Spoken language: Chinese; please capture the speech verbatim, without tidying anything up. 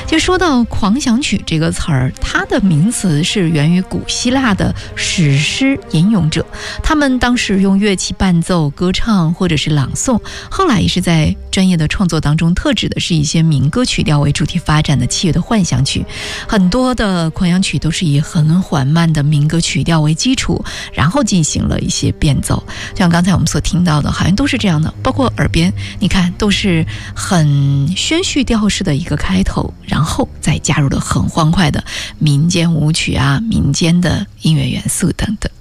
就说到狂想曲这个词儿，它的名词是源于古希腊的史诗吟咏者，他们当时用乐器伴奏、歌唱或者是朗诵，后来也是在专业的创作当中特指的是一些民歌曲调为主题发展的器乐的幻想曲。很多的狂想曲都是以很缓慢的民歌曲调为基础，然后进行了一些变奏，就像刚才我们所听到的好像都是这样的，包括耳边你看都是很宣叙调式的一个开头，然后再加入了很欢快的民间舞曲啊、民间的音乐元素等等。